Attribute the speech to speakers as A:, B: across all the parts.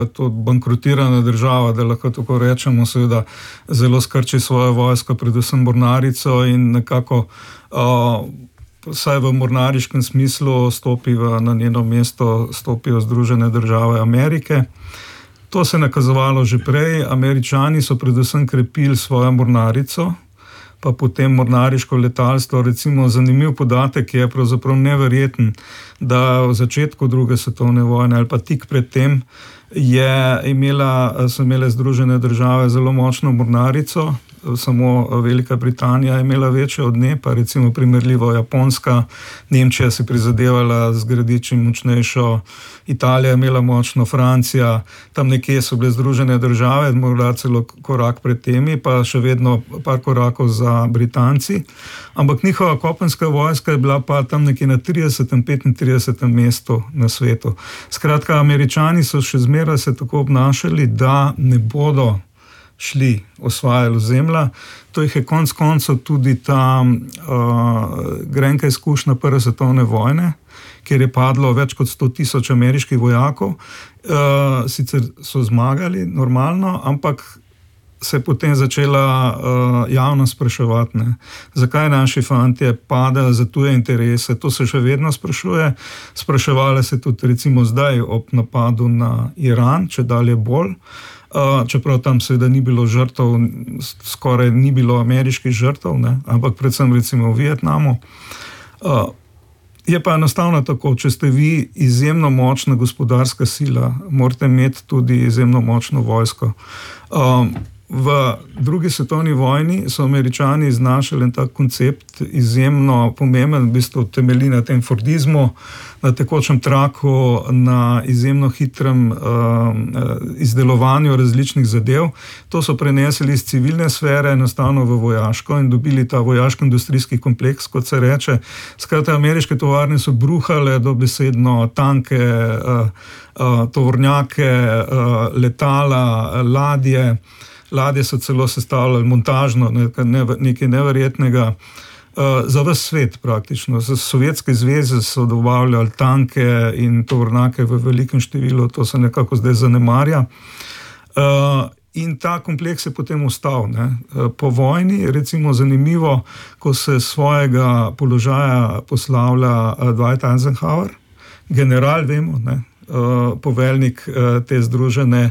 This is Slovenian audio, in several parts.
A: to bankrotirana država, da lahko tako rečemo, seveda zelo skrči svojo vojsko, predvsem mornarico in nekako vsaj v mornariškem smislu na njeno mesto stopijo Združene države Amerike. To se je nakazovalo že prej. Američani so predvsem krepili svojo mornarico, pa potem mornariško letalstvo. Recimo zanimiv podatek je pravzaprav neverjeten, da v začetku druge svetovne vojne ali pa tik pred tem so imele Združene države zelo močno mornarico, samo Velika Britanija je imela večjo od nje, pa recimo primerljivo Japonska, Nemčija si prizadevala zgraditi čim močnejšo, Italija je imela močno, Francija, tam nekje so bile Združene države, morda celo korak pred temi, pa še vedno par korakov za Britanci, ampak njihova kopenska vojska je bila pa tam nekje na 30. 35. mestu na svetu. Skratka, Američani so še zmeraj se tako obnašali, da ne bodo šli osvajali ozemlja. To jih je konec koncev tudi ta grenka izkušnja prve svetovne vojne, kjer je padlo več kot 100,000 ameriških vojakov. Sicer so zmagali normalno, ampak se je potem začela javno spraševati, zakaj naši fantje padajo za tuje interese. To se še vedno sprašuje. Spraševali se tudi recimo zdaj ob napadu na Iran, če dalje bolj. Čeprav tam seveda ni bilo žrtev, skoraj ni bilo ameriških žrtev, ampak predvsem recimo v Vietnamu. Je pa enostavno tako, če ste vi izjemno močna gospodarska sila, morate imeti tudi izjemno močno vojsko. V drugi svetovni vojni so Američani iznašali en tak koncept izjemno pomemben, v bistvu temelji na tem fordizmu, na tekočem traku, na izjemno hitrem izdelovanju različnih zadev. To so prenesli iz civilne sfere enostavno v vojaško in dobili ta vojaško-industrijski kompleks, kot se reče. Skratka, ameriške tovarne so bruhale dobesedno tanke, tovornjake, letala, ladje. Ladje so celo sestavljali montažno, nekaj neverjetnega, za ves svet praktično. Za Sovjetske zveze so dobavljali tanke in tovornjake v velikem številu, to se nekako zdaj zanemarja. In ta kompleks je potem ostal. Po vojni, recimo zanimivo, ko se svojega položaja poslavlja Dwight Eisenhower, general, vemo, poveljnik te združene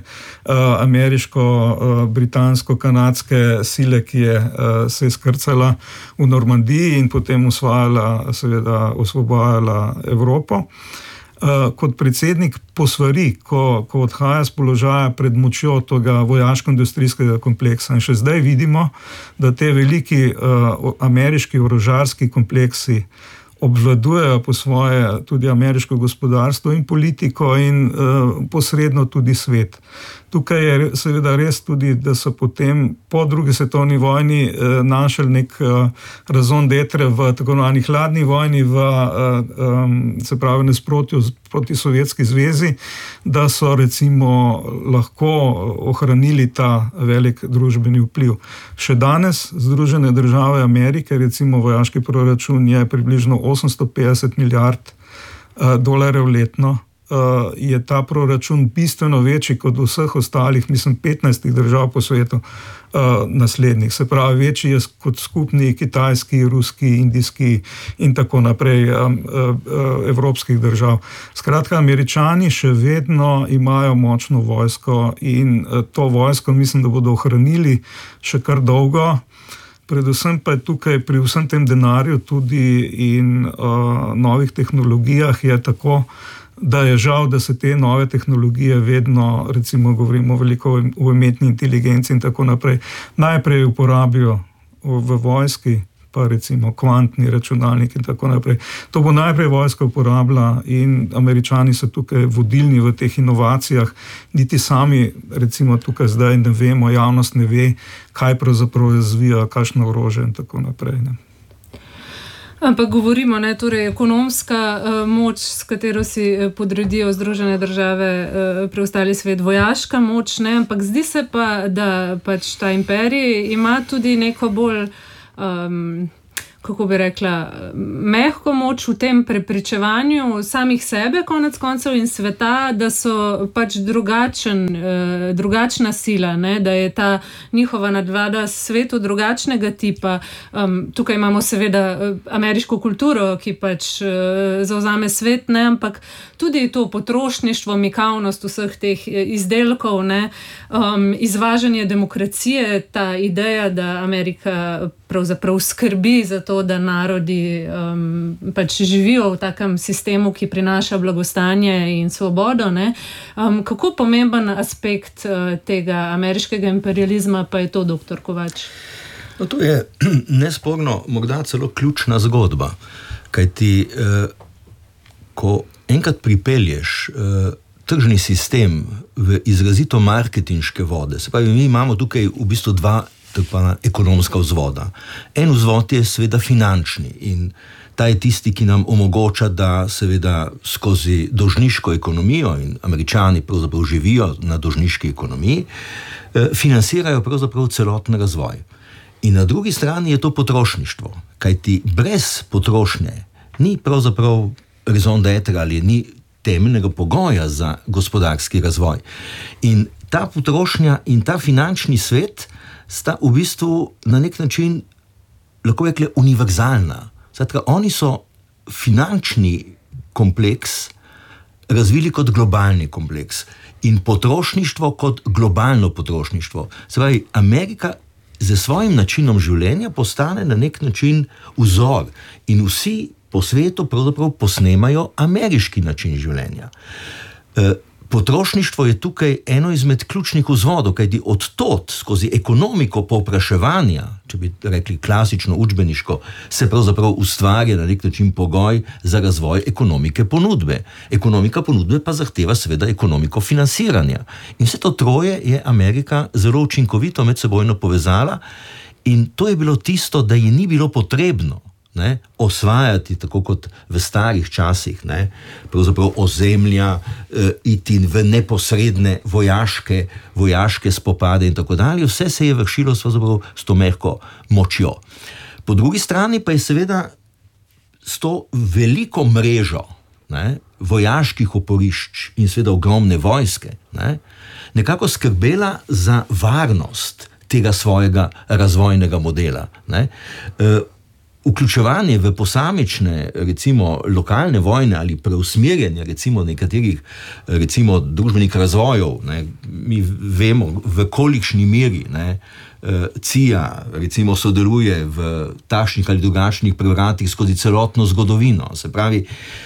A: ameriško-britansko-kanadske sile, ki se je skrcala v Normandiji in potem osvobojala Evropo. Kot predsednik posvari, ko odhaja z položaja pred močjo tega vojaško-industrijskega kompleksa. In še zdaj vidimo, da te veliki ameriški orožarski kompleksi obvladujejo po svoje tudi ameriško gospodarstvo in politiko in posredno tudi svet. Tukaj je seveda res tudi, da so potem po drugi svetovni vojni našli nek raison d'être v tako imenovani hladni vojni, se pravi nasprotju proti Sovjetski zvezi, da so recimo lahko ohranili ta velik družbeni vpliv. Še danes Združene države Amerike, recimo vojaški proračun je približno 850 milijard dolarjev letno. Je ta proračun bistveno večji kot vseh ostalih, 15 držav po svetu naslednjih. Se pravi, večji je kot skupni kitajski, ruski, indijski in tako naprej evropskih držav. Skratka, Američani še vedno imajo močno vojsko in to vojsko mislim, da bodo ohranili še kar dolgo. Predvsem pa je tukaj pri vsem tem denarju tudi in novih tehnologijah je tako, da je žal, da se te nove tehnologije vedno, recimo govorimo veliko o umetni inteligenci in tako naprej, najprej uporabijo v vojski, pa recimo kvantni računalnik in tako naprej. To bo najprej vojska uporabila in Američani so tukaj vodilni v teh inovacijah. Niti sami, recimo tukaj zdaj ne vemo, javnost ne ve, kaj pravzaprav razvija, kakšno orožje in tako naprej.
B: Ampak govorimo, torej ekonomska moč, s katero si podredijo Združene države preostali svet, vojaška moč, ampak zdi se pa, da pač ta imperij ima tudi neko bolj kako bi rekla, mehko moč v tem prepričevanju samih sebe, konec koncev, in sveta, da so pač drugačna sila, ne? Da je ta njihova nadvlada svetu drugačnega tipa. Tukaj imamo seveda ameriško kulturo, ki pač zavzame svet, ne? Ampak tudi to potrošništvo, mikavnost vseh teh izdelkov, ne? Izvažanje demokracije, ta ideja, da Amerika pravzaprav skrbi za to, da narodi pač živijo v takem sistemu, ki prinaša blagostanje in svobodo, ne? Kako pomemben aspekt tega ameriškega imperializma pa je to, doktor Kovač?
C: No, to je nesporno morda celo ključna zgodba, kajti ko enkrat pripelješ tržni sistem v izrazito marketinške vode, se pravi, mi imamo tukaj v bistvu dva ekonomska vzvoda. En vzvod je seveda finančni in ta je tisti, ki nam omogoča, da seveda skozi dolžniško ekonomijo, in Američani pravzaprav živijo na dolžniški ekonomiji, financirajo pravzaprav celoten razvoj. In na drugi strani je to potrošništvo, kajti brez potrošnje ni pravzaprav raison d'être ali ni temeljnega pogoja za gospodarski razvoj. In ta potrošnja in ta finančni svet sta v bistvu na nek način, lahko rekli, univerzalna. Zatka, oni so finančni kompleks razvili kot globalni kompleks in potrošništvo kot globalno potrošništvo. Se pravi, Amerika z svojim načinom življenja postane na nek način vzor in vsi po svetu pravzaprav posnemajo ameriški način življenja. Potrošništvo je tukaj eno izmed ključnih vzvodov, kajti odtot skozi ekonomiko povpraševanja, če bi rekli klasično učbeniško, se pravzaprav ustvarja na nek način pogoj za razvoj ekonomike ponudbe. Ekonomika ponudbe pa zahteva seveda ekonomiko financiranja. In vse to troje je Amerika zelo učinkovito medsebojno povezala in to je bilo tisto, da ji ni bilo potrebno osvajati, tako kot v starih časih, pravzaprav ozemlja, iti v neposredne vojaške spopade in tako dalje. Vse se je vršilo s to mehko močjo. Po drugi strani pa je seveda s to veliko mrežo vojaških oporišč in seveda ogromne vojske nekako skrbela za varnost tega svojega razvojnega modela. Vključevanje v posamične, recimo, lokalne vojne ali preusmerjanje, recimo, nekaterih, recimo, družbenih razvojev, mi vemo, v kolikšni meri CIA, recimo, sodeluje v takšnih ali drugačnih prevratih skozi celotno zgodovino. Se pravi,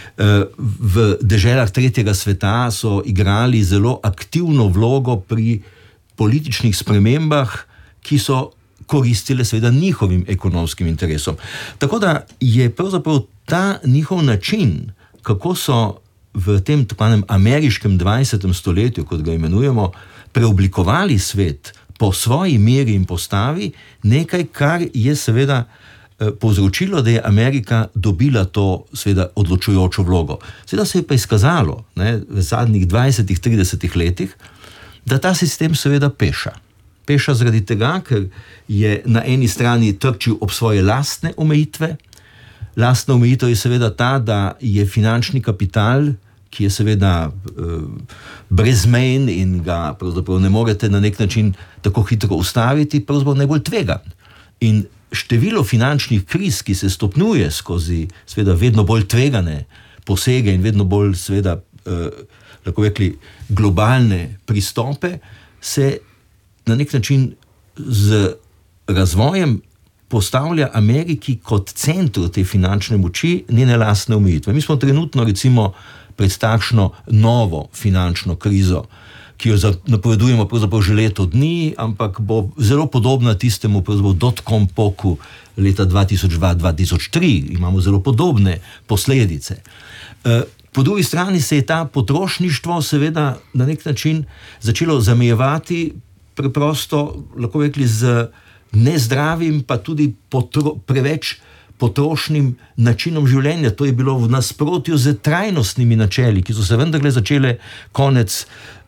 C: v deželah tretjega sveta so igrali zelo aktivno vlogo pri političnih spremembah, ki so koristile seveda njihovim ekonomskim interesom. Tako da je pravzaprav ta njihov način, kako so v tem tako ameriškem 20. stoletju, kot ga imenujemo, preoblikovali svet po svoji meri in postavi, nekaj, kar je seveda povzročilo, da je Amerika dobila to seveda odločujočo vlogo. Seveda se je pa izkazalo v zadnjih 20-30 letih, da ta sistem seveda peša. Peša zaradi tega, ker je na eni strani trčil ob svoje lastne omejitve. Lastna omejitev je seveda ta, da je finančni kapital, ki je seveda brezmejen in ga pravzaprav ne morete na nek način tako hitro ustaviti, pravzaprav najbolj tvegan. In število finančnih kriz, ki se stopnjuje skozi seveda vedno bolj tvegane posege in vedno bolj seveda, lahko rekli, globalne pristope, se na nek način z razvojem postavlja Ameriki kot centru te finančne moči njene lastne omejitve. Mi smo trenutno recimo pred takšno novo finančno krizo, ki jo napovedujemo pravzaprav že leto dni, ampak bo zelo podobna tistemu dot-com poku leta 2002-2003. Imamo zelo podobne posledice. Po drugi strani se je ta potrošništvo seveda na nek način začelo zamejevati preprosto, lahko rekli, z nezdravim, pa tudi preveč potrošnim načinom življenja. To je bilo v nasprotju z trajnostnimi načeli, ki so se vendarle začele konec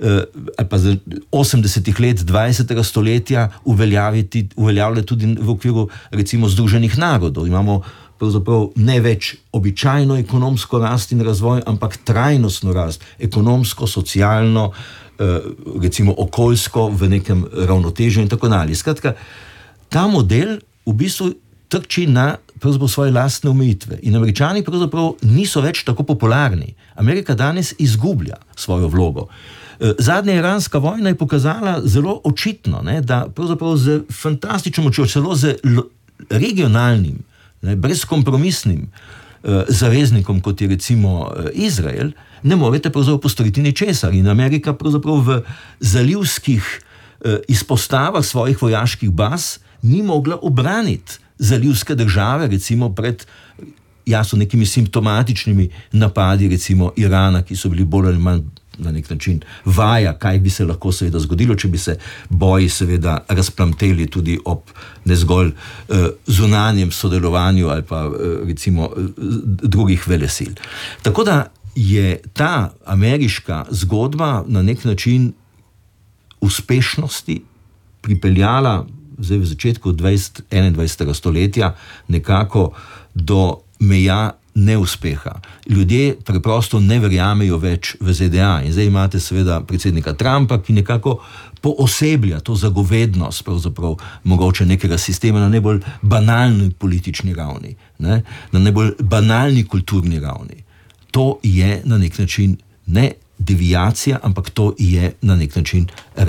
C: 80-ih let 20. stoletja uveljavljati tudi v okviru recimo Združenih narodov. Imamo pravzaprav ne več običajno ekonomsko rast in razvoj, ampak trajnostno rast, ekonomsko, socialno, recimo okoljsko, v nekem ravnotežju in tako dalje. Skratka, ta model v bistvu trči na pravzaprav svoje lastne omejitve. In Američani pravzaprav niso več tako popularni. Amerika danes izgublja svojo vlogo. Zadnja iranska vojna je pokazala zelo očitno, da pravzaprav z fantastično močjo, celo z regionalnim, brezkompromisnim zaveznikom, kot je recimo Izrael, ne morete pravzaprav postoriti ničesar. In Amerika pravzaprav v zalivskih izpostavah svojih vojaških baz ni mogla obraniti zalivske države, recimo pred jasno nekimi simptomatičnimi napadi recimo Irana, ki so bili bolj ali manj na nek način vaja, kaj bi se lahko seveda zgodilo, če bi se boji seveda razplamteli tudi ob ne zgolj zunanjem sodelovanju ali pa recimo drugih velesil. Tako da je ta ameriška zgodba na nek način uspešnosti pripeljala zdaj v začetku 21. stoletja nekako do meja neuspeha. Ljudje preprosto ne verjamejo več v ZDA in zdaj imate seveda predsednika Trumpa, ki nekako pooseblja to zagovednost pravzaprav mogoče nekega sistema na najbolj banalni politični ravni, na najbolj banalni kulturni ravni. To je na nek način ne deviacija, ampak to je na nek način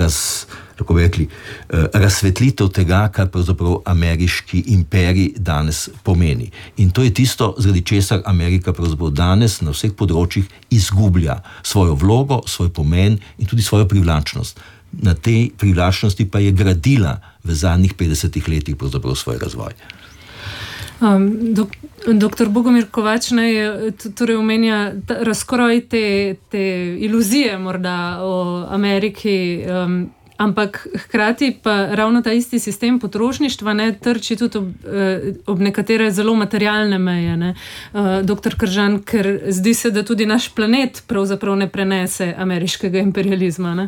C: razsvetlitev tega, kar pravzaprav ameriški imperij danes pomeni. In to je tisto, zaradi česar Amerika pravzaprav danes na vseh področjih izgublja svojo vlogo, svoj pomen in tudi svojo privlačnost. Na tej privlačnosti pa je gradila v zadnjih 50 letih pravzaprav svoj razvoj.
B: Dr. Bogomir Kovač torej omenja razkroj te iluzije morda o Ameriki, ampak hkrati pa ravno ta isti sistem potrošništva trči tudi ob nekatere zelo materialne meje. Dr. Kržan, ker zdi se, da tudi naš planet pravzaprav ne prenese ameriškega imperializma.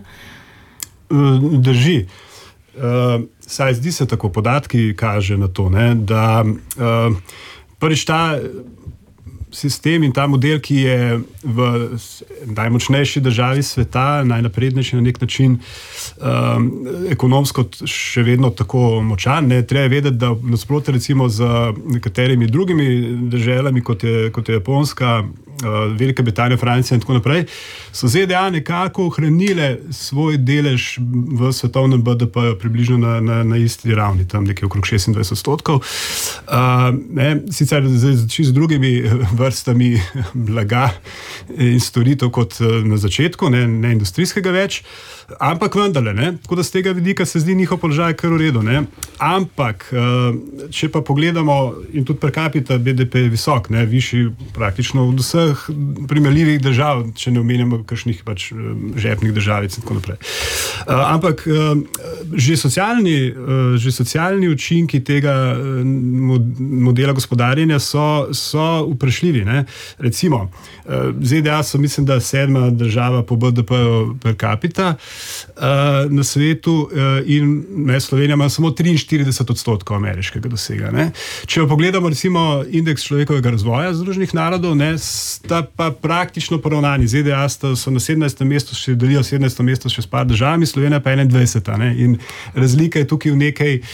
D: Drži. Saj zdi se tako, podatki kaže na to, da prvič ta sistem in ta model, ki je v najmočnejši državi sveta, najnaprednejši na nek način, ekonomsko še vedno tako močan. Treba vedeti, da nasprotno recimo z nekaterimi drugimi državami, kot je Japonska, Velika Britanija, Francija in tako naprej, so ZDA nekako ohranile svoj delež v svetovnem BDP približno na isti ravni, tam nekje okrog 26%. Sicer z drugimi vrstami blaga in storitev kot na začetku, ne industrijskega več, ampak vendarle, tako da z tega vidika se zdi njihov položaj kar v redu. Ampak, če pa pogledamo, in tudi per capita BDP je visok, višji praktično od vseh primerljivih držav, če ne omenjamo kakšnih žepnih državic in tako naprej. Ampak že socialni učinki tega modela gospodarjenja so vprašljivi. Recimo, ZDA so, mislim, da 7. država po BDP per capita na svetu in Slovenija ima samo 43% ameriškega dosega. Če pogledamo recimo indeks človekovega razvoja Združenih narodov, sta pa praktično poravnani. ZDA so na 17. mestu, še delijo 17. mesto še s par državami, Slovenija pa 21. In razlika je tukaj v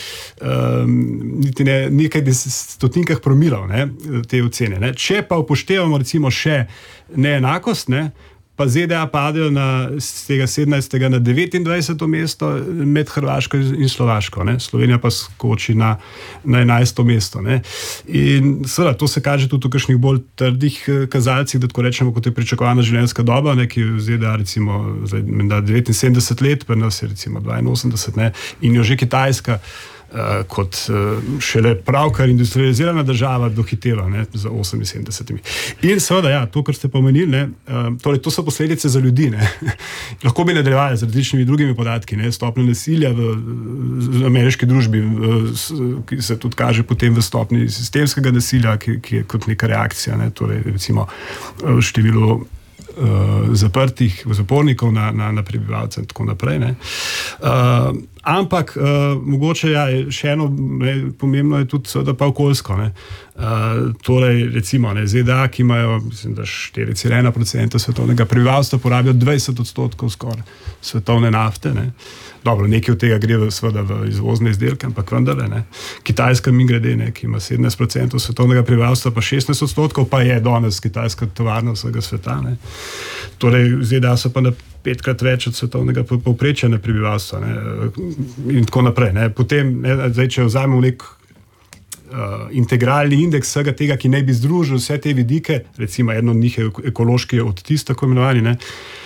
D: nekaj stotinkah promilov te ocene. Če pa upoštevamo recimo še neenakost, pa ZDA padejo z tega 17. na 29. mesto med Hrvaško in Slovaško. Slovenija pa skoči na 11. mesto. In seveda, to se kaže tudi v kakšnih bolj trdih kazalcih, da tako rečemo, kot je pričakovana življenjska doba, ki je v ZDA recimo 79 let, pa nas je recimo 82, in jo že Kitajska kot šele pravkar industrializirana država dohitela, ne, za 78. In seveda, ja, to, kar ste pomenili, ne, torej to so posledice za ljudi, ne. Lahko bi nadaljevali z različnimi drugimi podatki, ne, stopnja nasilja v ameriški družbi, ki se tudi kaže potem v stopnji sistemskega nasilja, ki je kot neka reakcija, ne, torej recimo število zaprtih zapornikov na prebivalce in tako naprej. Ne. Ampak mogoče še eno, ne, pomembno je tudi seveda pa okoljsko. Ne. Torej recimo ZDA, ki imajo mislim, da 4,1% svetovnega prebivalstva, porabijo 20% skoraj svetovne nafte. Ne. Dobro, nekaj od tega gre seveda v izvozne izdelke, ampak vendarle. Ne. Kitajska mimogrede, ki ima 17% svetovnega prebivalstva, pa 16%, pa je danes kitajska tovarna vsega sveta. Ne. Torej ZDA so pa na 5-krat več od svetovnega povprečja na prebivalstva, ne, in tako naprej. Ne. Potem, ne, zdaj, če vzamemo nek integralni indeks vsega tega, ki naj bi združil vse te vidike, recimo eno od njih je ekološki odtis, tako imenovani, ne,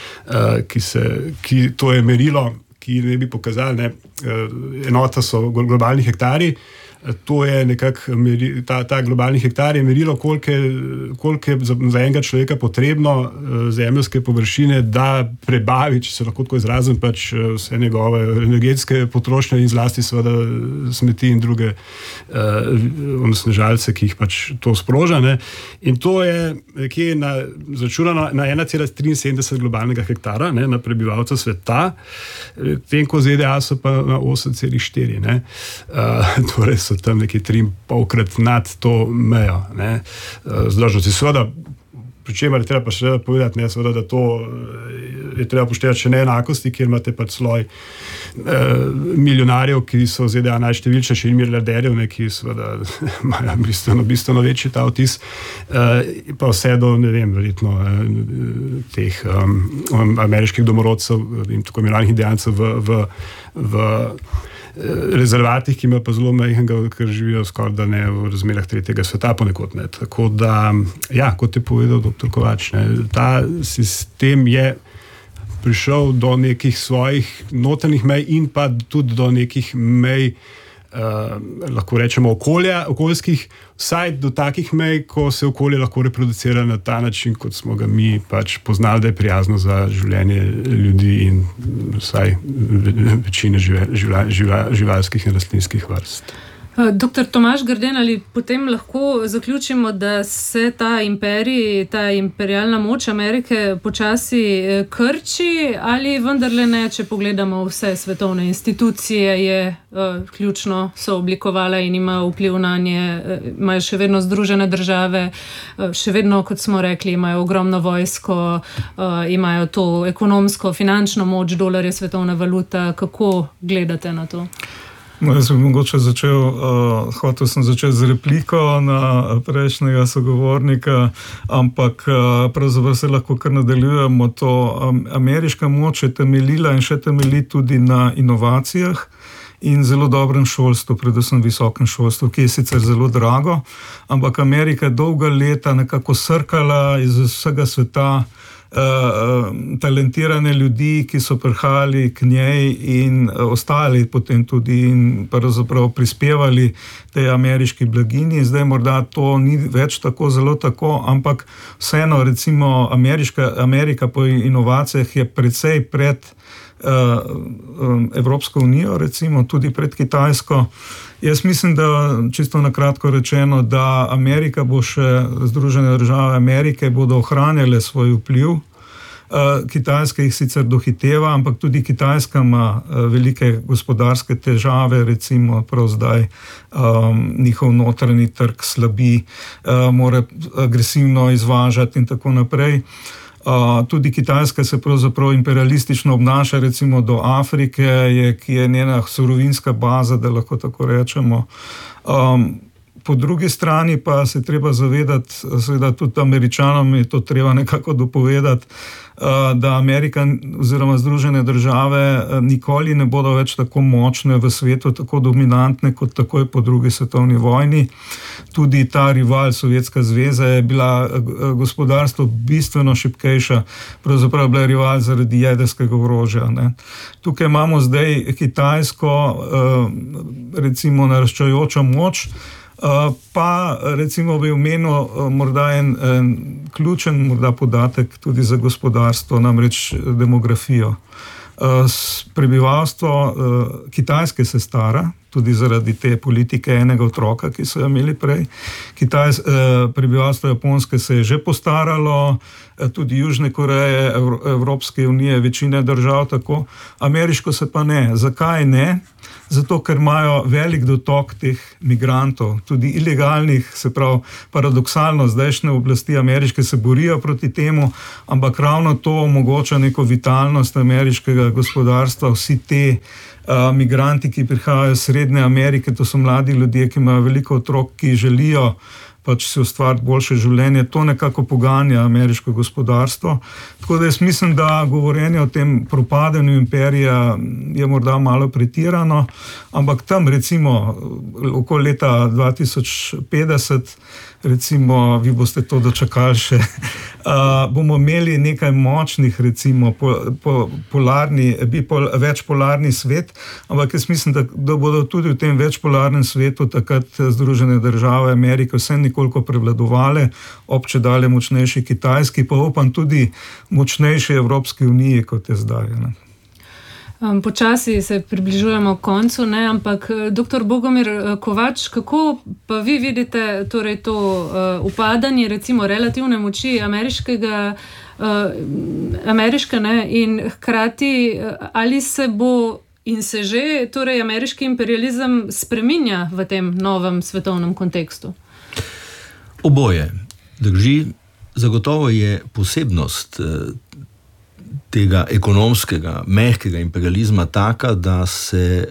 D: ki to je merilo, ki ne bi pokazali, ne, enota so globalni hektari. To je nekako, ta globalni hektar je merilo, koliko je za enega človeka potrebno zemeljske površine, da prebavi, če se lahko tako izrazim, pač vse njegove energetske potrošnje in zlasti seveda smeti in druge onesnaževalce, ki jih pač to sproža. Ne. In to je nekje zračunano na 1,73 globalnega hektara, ne, na prebivalca sveta, tem, ko ZDA so pa na 8,4. Torej so tam nekaj 3,5-krat nad to mejo. Zdržnosti. Seveda, pri čemer je treba pa še povedati, ne, seveda, da to je treba poštevati še neenakosti, kjer imate pač sloj milijonarjev, ki so v ZDA najštevilčnejši, in milijarderjev, ne, ki seveda imajo bistveno večji ta vtis, pa vse do, ne vem, verjetno teh ameriških domorodcev in tako imenovanih indijancev v rezervatih, ki ima pa zelo majhnega, ker živijo skoraj da ne v razmerah tretjega sveta ponekod. Ne. Tako da, ja, kot je povedal dr. Kovač, ne, ta sistem je prišel do nekih svojih notranjih mej in pa tudi do nekih mej, lahko rečemo, okoljskih, vsaj do takih mej, ko se okolje lahko reproducira na ta način, kot smo ga mi pač poznali, da je prijazno za življenje ljudi in vsaj večine živalskih in rastlinskih vrst.
B: Dr. Tomaž Grden, ali potem lahko zaključimo, da se ta imperij, ta imperialna moč Amerike počasi krči, ali vendarle ne, če pogledamo vse svetovne institucije, je ključno so oblikovala in ima vpliv na nje, imajo še vedno Združene države, še vedno, kot smo rekli, imajo ogromno vojsko, imajo to ekonomsko, finančno moč, dolar je svetovna valuta. Kako gledate na to?
A: Jaz bi mogoče hotel sem začeti z repliko na prejšnjega sogovornika, ampak pravzaprav se lahko kar nadaljujemo to. Ameriška moč je temeljila in še temelji tudi na inovacijah in zelo dobrem šolstvu, predvsem visokem šolstvu, ki je sicer zelo drago, ampak Amerika je dolga leta nekako srkala iz vsega sveta talentirane ljudi, ki so prihajali k njej in ostali potem tudi in pravzaprav prispevali tej ameriški blagini. Zdaj morda to ni več zelo tako, ampak vseeno recimo Amerika po inovacijah je precej pred Evropsko unijo, recimo tudi pred Kitajsko. Jaz mislim, da čisto na kratko rečeno, da Amerika bo še, Združene države Amerike bodo ohranjale svoj vpliv. Kitajska jih sicer dohiteva, ampak tudi Kitajska ima velike gospodarske težave, recimo prav zdaj njihov notranji trg slabi, mora agresivno izvažati in tako naprej. Tudi Kitajska se pravzaprav imperialistično obnaša, recimo do Afrike, ki je njena surovinska baza, da lahko tako rečemo. Po drugi strani pa se treba zavedati, seveda tudi Američanom je to treba nekako dopovedati, da Amerika oziroma Združene države nikoli ne bodo več tako močne v svetu, tako dominantne kot takoj po drugi svetovni vojni. Tudi ta rival Sovjetska zveza je bila gospodarstvo bistveno šibkejša, pravzaprav bila rival zaradi jedrskega orožja. Ne. Tukaj imamo zdaj Kitajsko, recimo naraščajočo moč, pa recimo bi omenil morda en ključen morda podatek tudi za gospodarstvo, namreč demografijo. Prebivalstvo Kitajske se stara, tudi zaradi te politike enega otroka, ki so jo imeli prej. Prebivalstvo Japonske se je že postaralo, tudi Južne Koreje, Evropske unije, večine držav tako. Ameriško se pa ne. Zakaj ne? Zato, ker imajo velik dotok teh migrantov, tudi ilegalnih, se pravi paradoksalno, zdajšnje oblasti ameriške se borijo proti temu, ampak ravno to omogoča neko vitalnost ameriškega gospodarstva. Vsi te migranti, ki prihajajo iz Srednje Amerike, to so mladi ljudje, ki imajo veliko otrok, ki želijo pač si ustvariti boljše življenje, to nekako poganja ameriško gospodarstvo. Tako da jaz mislim, da govorenje o tem propadanju imperija je morda malo pretirano, ampak tam recimo okoli leta 2050, recimo, vi boste to dočakali še, bomo imeli nekaj močnih, recimo, večpolarni svet, ampak jaz mislim, da bodo tudi v tem večpolarnem svetu takrat Združene države Amerike vse nekoliko prevladovale, ob čedalje močnejši Kitajski, pa upam tudi močnejši Evropski uniji, kot je zdaj. Ne?
B: Počasi se približujemo koncu, ne? Ampak dr. Bogomir Kovač, kako pa vi vidite torej to upadanje recimo relativne moči ameriške, ne? In hkrati ali se bo in se že torej ameriški imperializem spreminja v tem novem svetovnem kontekstu?
C: Oboje drži. Zagotovo je posebnost tega ekonomskega, mehkega imperializma taka, da se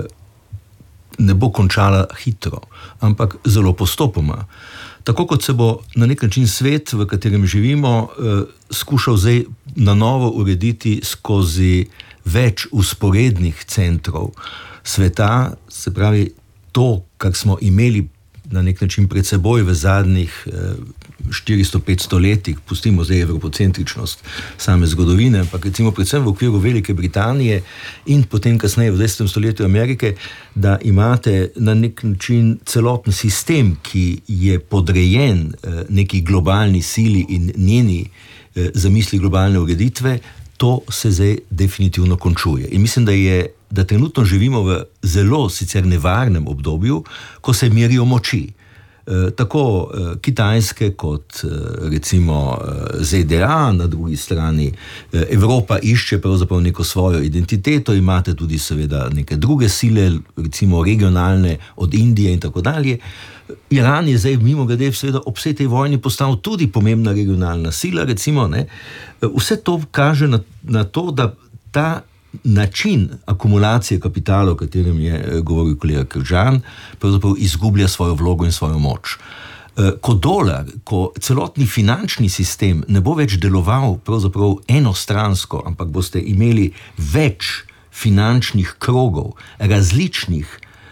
C: ne bo končala hitro, ampak zelo postopoma. Tako kot se bo na nek način svet, v katerem živimo, skušal zdaj na novo urediti skozi več usporednih centrov sveta, se pravi to, kar smo imeli na nek način pred seboj v zadnjih 400-500 letih, pustimo zdaj evropocentričnost same zgodovine, ampak recimo predvsem v okviru Velike Britanije in potem kasneje v 10. stoletju Amerike, da imate na nek način celoten sistem, ki je podrejen neki globalni sili in njeni zamisli globalne ureditve, to se zdaj definitivno končuje. In mislim, da trenutno živimo v zelo sicer nevarnem obdobju, ko se merijo moči. Tako Kitajske kot recimo ZDA, na drugi strani Evropa išče pravzaprav neko svojo identiteto, imate tudi seveda neke druge sile, recimo regionalne od Indije in tako dalje. Iran je zdaj mimogrede seveda ob vsej tej vojni postal tudi pomembna regionalna sila, recimo, ne. Vse to kaže na to, da ta način akumulacije kapitala, o katerem je govoril kolega Kržan, pravzaprav izgublja svojo vlogo in svojo moč. Ko dolar, ko celotni finančni sistem ne bo več deloval pravzaprav enostransko, ampak boste imeli več finančnih krogov, različnih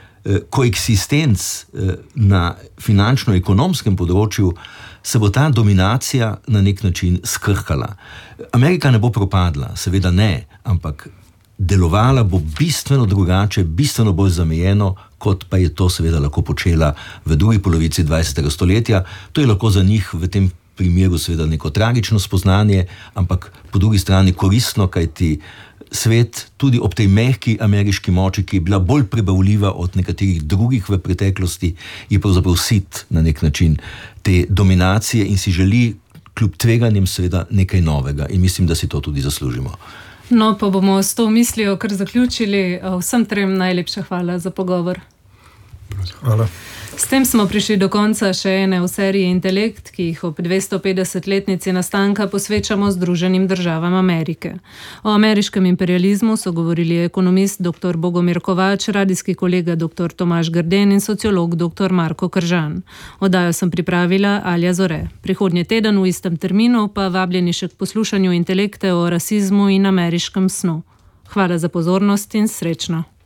C: koeksistenc na finančno-ekonomskem področju, se bo ta dominacija na nek način skrhala. Amerika ne bo propadla, seveda ne, ampak delovala bo bistveno drugače, bistveno bolj zamejeno, kot pa je to seveda lahko počela v drugi polovici 20. stoletja. To je lahko za njih v tem primeru seveda neko tragično spoznanje, ampak po drugi strani koristno, kajti svet tudi ob tej mehki ameriški moči, ki je bila bolj prebavljiva od nekaterih drugih v preteklosti, je pravzaprav sit na nek način te dominacije in si želi kljub tveganjem seveda nekaj novega in mislim, da si to tudi zaslužimo.
B: No, pa bomo s to mislijo kar zaključili. Vsem trem najlepša hvala za pogovor.
A: Hvala.
B: S tem smo prišli do konca še ene v seriji Intelekt, ki jih ob 250-letnici nastanka posvečamo Združenim državam Amerike. O ameriškem imperializmu so govorili ekonomist dr. Bogomir Kovač, radijski kolega dr. Tomaž Grden in sociolog dr. Marko Kržan. Oddajo sem pripravila Alja Zore. Prihodnji teden v istem terminu pa vabljeni še k poslušanju Intelekte o rasizmu in ameriškem snu. Hvala za pozornost in srečno.